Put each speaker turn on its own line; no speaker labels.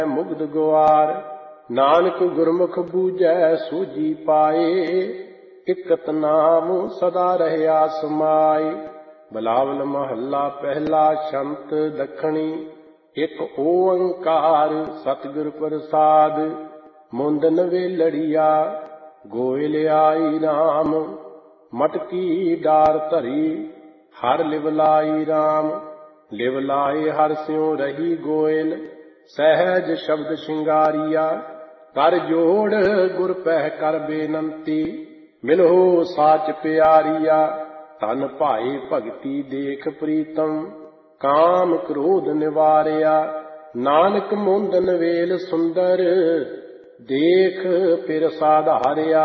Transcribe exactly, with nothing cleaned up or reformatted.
ਮੁਗਧ ਗੁਆਰ। ਨਾਨਕ ਗੁਰਮੁਖ ਬੂਝੈ ਸੂਝੀ ਪਾਏ, ਇਕਤ ਨਾਮ ਸਦਾ ਰਹਿਆ ਸਮਾਏ। ਬਿਲਾਵਲ ਮਹੱਲਾ ਪਹਿਲਾ ਛੰਤ ਦੱਖਣੀ। ਇੱਕ ਓੰਕਾਰ ਸਤਿਗੁਰ ਪ੍ਰਸਾਦ, ਮੁੰਦਨ ਵੇਲੜੀਆ ਗੋਇਲ ਆਈ ਰਾਮ। ਮਟਕੀ ਡਾਰ ਧਰੀ ਹਰ ਲਿਵਲਾਈ ਰਾਮ, ਲਿਵਲਾਏ ਹਰ ਸਿਉ ਰਹੀ ਗੋਇਲ। ਸਹਿਜ ਸ਼ਬਦ ਸ਼ਿੰਗਾਰੀਆ ਕਰ ਜੋੜ ਗੁਰ ਪਹਿ ਕਰ ਬੇਨੰਤੀ, ਮਿਲੋ ਸਾਚ ਪਿਆਰੀਆ ਧਨ ਭਾਏ ਭਗਤੀ ਦੇਖ ਪ੍ਰੀਤਮ। ਕਾਮ ਕ੍ਰੋਧ ਨਿਵਾਰਿਆ ਨਾਨਕ ਮੁੰਦਨ ਵੇਲ ਸੁੰਦਰ, ਦੇਖ ਫਿਰ ਸਾਧਾਰਿਆ।